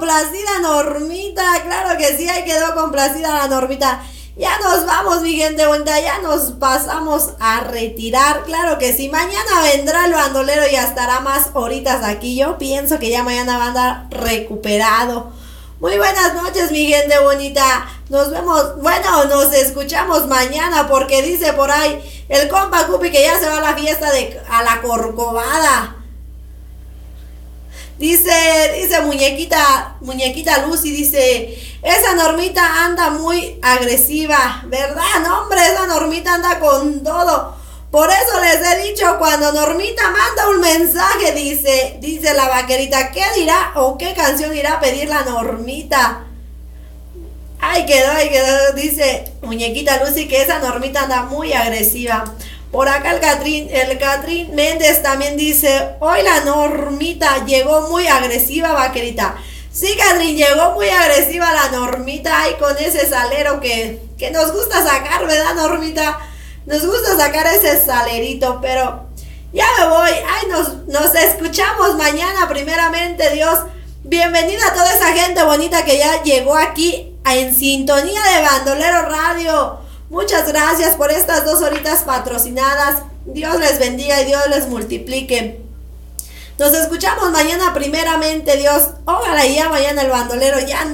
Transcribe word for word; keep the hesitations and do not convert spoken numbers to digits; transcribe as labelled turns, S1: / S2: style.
S1: complacida Normita, claro que sí, ahí quedó complacida la Normita. Ya nos vamos, mi gente bonita, ya nos pasamos a retirar, claro que sí. Mañana vendrá el bandolero y ya estará más horitas aquí. Yo pienso que ya mañana va a andar recuperado. Muy buenas noches, mi gente bonita. Nos vemos, bueno, nos escuchamos mañana porque dice por ahí el compa Cupi que ya se va a la fiesta de a la Corcovada. Dice, dice muñequita, muñequita Lucy, dice, esa Normita anda muy agresiva, ¿verdad? No, hombre, esa Normita anda con todo. Por eso les he dicho, cuando Normita manda un mensaje, dice, dice la vaquerita, ¿qué dirá o qué canción irá a pedir la Normita? Ay, quedó, ay, quedó, dice muñequita Lucy que esa Normita anda muy agresiva. Por acá el Catrín, el Catrín Méndez también dice, hoy la Normita llegó muy agresiva, vaquerita. Sí, Catrín, llegó muy agresiva la Normita, ay, con ese salero que, que nos gusta sacar, ¿verdad, Normita? Nos gusta sacar ese salerito, pero ya me voy. Ay, nos, nos escuchamos mañana, primeramente, Dios. Bienvenida a toda esa gente bonita que ya llegó aquí en sintonía de Bandolero Radio. Muchas gracias por estas dos horitas patrocinadas. Dios les bendiga y Dios les multiplique. Nos escuchamos mañana primeramente, Dios. Ojalá ya mañana el bandolero ya